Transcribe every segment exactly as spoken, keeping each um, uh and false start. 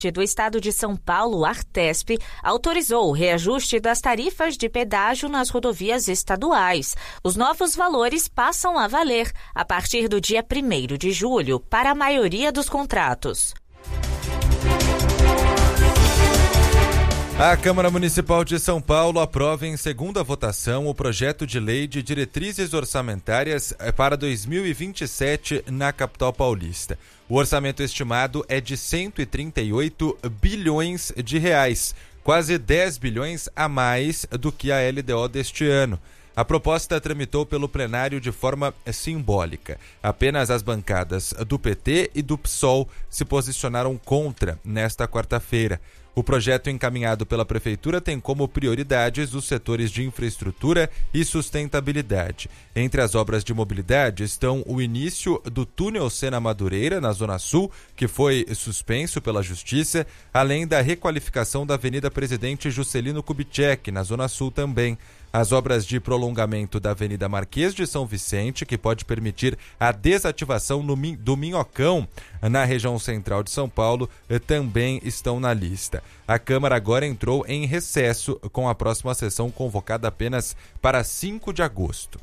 do Estado de São Paulo, Artesp, autorizou o reajuste das tarifas de pedágio nas rodovias estaduais. Os novos valores passam a valer a partir do dia primeiro de julho para a maioria dos contratos. A Câmara Municipal de São Paulo aprova em segunda votação o projeto de lei de diretrizes orçamentárias para dois mil e vinte e sete na capital paulista. O orçamento estimado é de cento e trinta e oito bilhões de reais, quase dez bilhões a mais do que a L D O deste ano. A proposta tramitou pelo plenário de forma simbólica. Apenas as bancadas do P T e do P SOL se posicionaram contra nesta quarta-feira. O projeto encaminhado pela Prefeitura tem como prioridades os setores de infraestrutura e sustentabilidade. Entre as obras de mobilidade estão o início do túnel Sena Madureira, na Zona Sul, que foi suspenso pela Justiça, além da requalificação da Avenida Presidente Juscelino Kubitschek, na Zona Sul também. As obras de prolongamento da Avenida Marquês de São Vicente, que pode permitir a desativação no, do Minhocão, na região central de São Paulo, também estão na lista. A Câmara agora entrou em recesso, com a próxima sessão convocada apenas para cinco de agosto.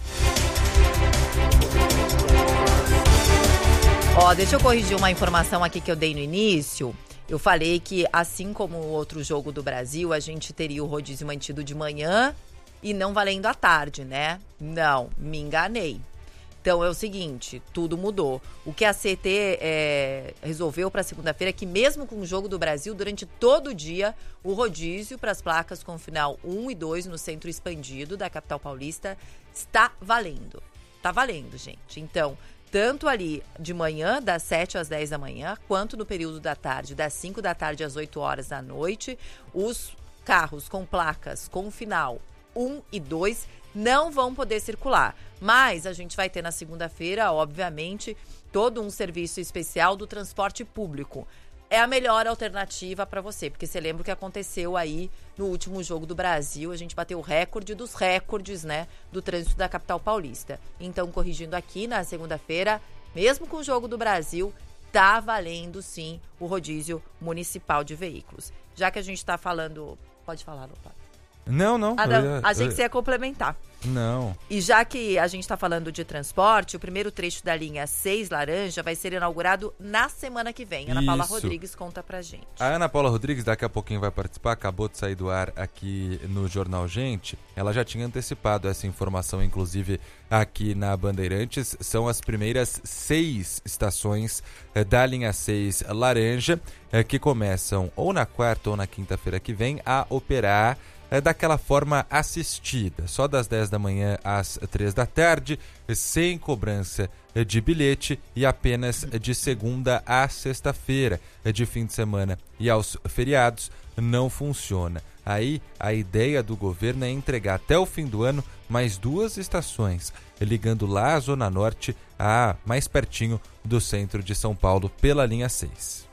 Ó, deixa eu corrigir uma informação aqui que eu dei no início. Eu falei que, assim como o outro jogo do Brasil, a gente teria o rodízio mantido de manhã e não valendo à tarde, né? Não, me enganei. Então é o seguinte, tudo mudou. O que a C T é, resolveu para segunda-feira é que mesmo com o jogo do Brasil, durante todo o dia, o rodízio para as placas com final um e dois no centro expandido da capital paulista está valendo. Tá valendo, gente. Então, tanto ali de manhã, das sete às dez da manhã, quanto no período da tarde, das cinco da tarde às oito horas da noite, os carros com placas com final um e dois não vão poder circular. Mas a gente vai ter na segunda-feira, obviamente, todo um serviço especial do transporte público. É a melhor alternativa para você, porque você lembra o que aconteceu aí no último jogo do Brasil, a gente bateu o recorde dos recordes, né, do trânsito da capital paulista. Então, corrigindo aqui, na segunda-feira, mesmo com o jogo do Brasil, tá valendo sim o rodízio municipal de veículos. Já que a gente tá falando... Pode falar, Lopato. Não, não. Ah, não. Ia, Achei eu... que você ia complementar. Não. E já que a gente está falando de transporte, o primeiro trecho da linha seis Laranja vai ser inaugurado na semana que vem. Ana Isso. Paula Rodrigues conta pra gente. A Ana Paula Rodrigues daqui a pouquinho vai participar, acabou de sair do ar aqui no Jornal Gente. Ela já tinha antecipado essa informação, inclusive aqui na Bandeirantes. São as primeiras seis estações eh, da linha seis Laranja, eh, que começam ou na quarta ou na quinta-feira que vem a operar É daquela forma assistida, só das dez da manhã às três da tarde, sem cobrança de bilhete e apenas de segunda a sexta-feira. De fim de semana e aos feriados não funciona. Aí a ideia do governo é entregar até o fim do ano mais duas estações, ligando lá a Zona Norte a mais pertinho do centro de São Paulo pela linha seis.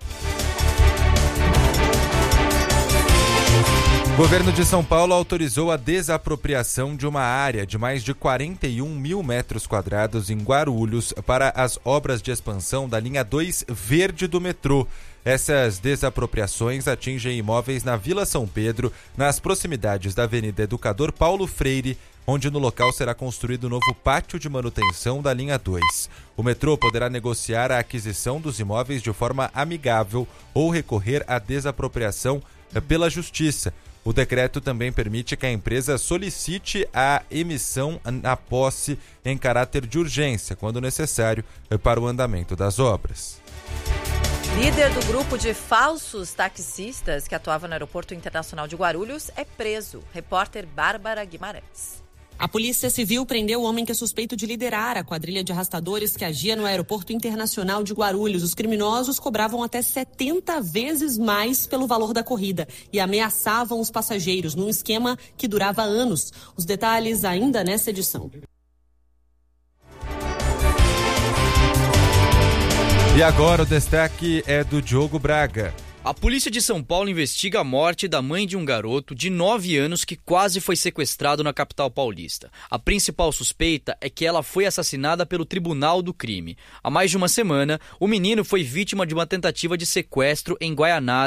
O governo de São Paulo autorizou a desapropriação de uma área de mais de quarenta e um mil metros quadrados em Guarulhos para as obras de expansão da linha dois verde do metrô. Essas desapropriações atingem imóveis na Vila São Pedro, nas proximidades da Avenida Educador Paulo Freire, onde no local será construído o novo pátio de manutenção da linha dois. O metrô poderá negociar a aquisição dos imóveis de forma amigável ou recorrer à desapropriação pela Justiça. O decreto também permite que a empresa solicite a emissão na posse em caráter de urgência, quando necessário, para o andamento das obras. Líder do grupo de falsos taxistas que atuava no Aeroporto Internacional de Guarulhos é preso. Repórter Bárbara Guimarães. A Polícia Civil prendeu o homem que é suspeito de liderar a quadrilha de arrastadores que agia no Aeroporto Internacional de Guarulhos. Os criminosos cobravam até setenta vezes mais pelo valor da corrida e ameaçavam os passageiros num esquema que durava anos. Os detalhes ainda nessa edição. E agora o destaque é do Diogo Braga. A polícia de São Paulo investiga a morte da mãe de um garoto de nove anos que quase foi sequestrado na capital paulista. A principal suspeita é que ela foi assassinada pelo Tribunal do Crime. Há mais de uma semana, o menino foi vítima de uma tentativa de sequestro em Guaianazes.